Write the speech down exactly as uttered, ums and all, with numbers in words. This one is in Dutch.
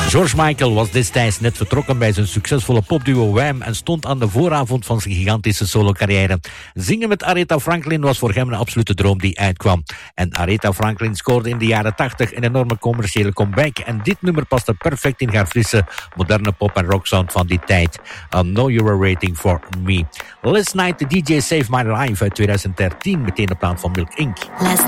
George Michael was destijds net vertrokken bij zijn succesvolle popduo Wham en stond aan de vooravond van zijn gigantische solo-carrière. Zingen met Aretha Franklin was voor hem een absolute droom die uitkwam. En Aretha Franklin scoorde in de jaren tachtig een enorme commerciële comeback en dit nummer paste perfect in haar frisse, moderne pop- en rocksound van die tijd. I Know You Were Waiting For Me. Last Night, the D J Saved My Life uit twintig dertien, meteen op naam van Milk Incorporated. Last